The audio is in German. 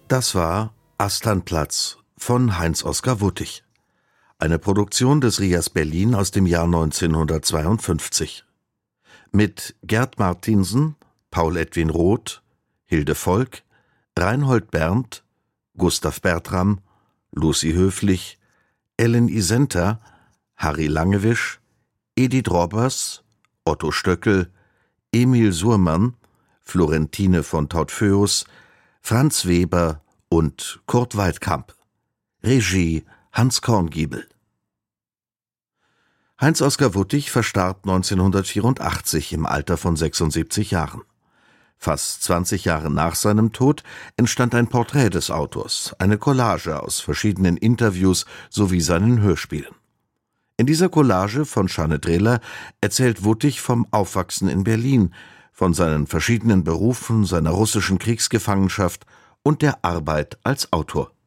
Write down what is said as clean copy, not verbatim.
Das war Astanplatz von Heinz-Oskar Wuttig. Eine Produktion des RIAS Berlin aus dem Jahr 1952. Mit Gerd Martinsen, Paul Edwin Roth, Hilde Volk, Reinhold Berndt, Gustav Bertram, Lucy Höflich, Ellen Isenter, Harry Langewisch, Edith Robbers, Otto Stöckel, Emil Surmann, Florentine von Tautphoeus, Franz Weber und Kurt Weidkamp. Regie Hans Korngiebel. Heinz-Oskar Wuttig verstarb 1984 im Alter von 76 Jahren. Fast 20 Jahre nach seinem Tod entstand ein Porträt des Autors, eine Collage aus verschiedenen Interviews sowie seinen Hörspielen. In dieser Collage von Jeanne Drehler erzählt Wuttig vom Aufwachsen in Berlin, von seinen verschiedenen Berufen, seiner russischen Kriegsgefangenschaft und der Arbeit als Autor.